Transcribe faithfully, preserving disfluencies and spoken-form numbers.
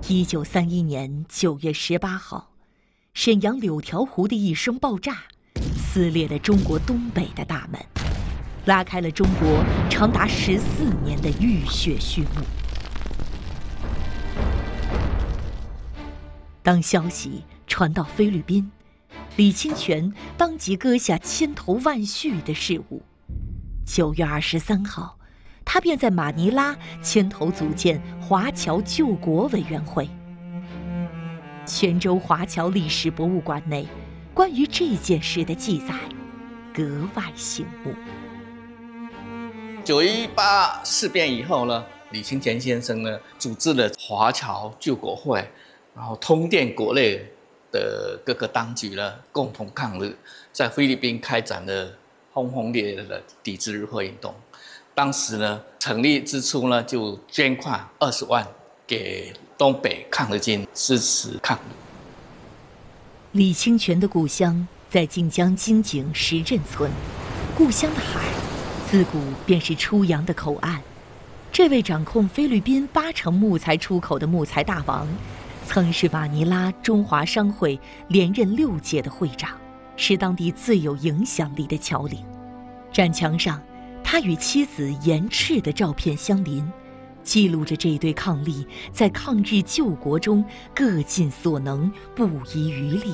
一九三一年九月十八号，沈阳柳条湖的一声爆炸，撕裂了中国东北的大门，拉开了中国长达十四年的浴血序幕。当消息传到菲律宾，李清泉当即割下千头万绪的事务。九月二十三号，他便在马尼拉牵头组建华侨救国委员会。泉州华侨历史博物馆内关于这件事的记载格外醒目。 九一八事变以后呢，李清泉先生呢组织了华侨救国会，然后通电国内的各个当局呢共同抗日，在菲律宾开展了轰轰烈烈的抵制日货运动。当时呢，成立之初呢，就捐款二十万给东北抗日军支持抗日。 李清泉的故乡在晋江金井石镇村，故乡的海自古便是出洋的口岸。这位掌控菲律宾八成木材出口的木材大王，曾是马尼拉中华商会连任六届的会长，是当地最有影响力的侨领。展墙上，他与妻子严赤的照片相邻，记录着这对伉俪在抗日救国中各尽所能，不遗余力。